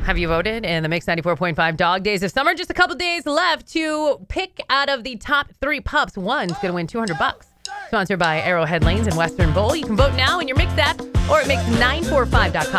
Have you voted in the Mix 94.5 Dog Days of Summer? Just a couple days left to pick out of the top 3 pups. One's going to win $200. Sponsored by Arrowhead Lanes and Western Bowl. You can vote now in your Mix app or at mix945.com.